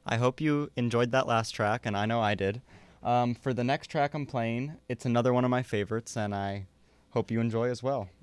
I hope you enjoyed that last track, and I know I did. For the next track I'm playing, it's another one of my favorites, and I hope you enjoy as well.